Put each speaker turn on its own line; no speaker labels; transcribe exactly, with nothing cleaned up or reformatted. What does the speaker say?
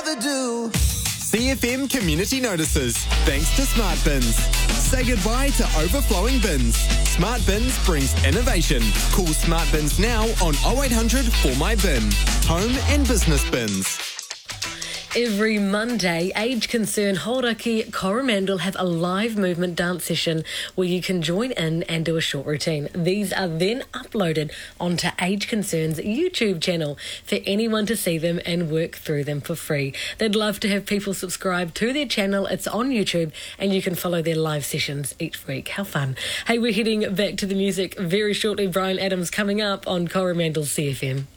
rather do.
C F M Community Notices, thanks to Smart Bins. Say goodbye to overflowing bins. Smart Bins brings innovation. Call Smart Bins now on oh eight hundred for my bin. Home and business bins.
Every Monday, Age Concern Hauraki Coromandel have a live movement dance session where you can join in and do a short routine. These are then uploaded onto Age Concern's YouTube channel for anyone to see them and work through them for free. They'd love to have people subscribe to their channel. It's on YouTube and you can follow their live sessions each week. How fun. Hey, we're heading back to the music very shortly. Brian Adams coming up on Coromandel's C F M.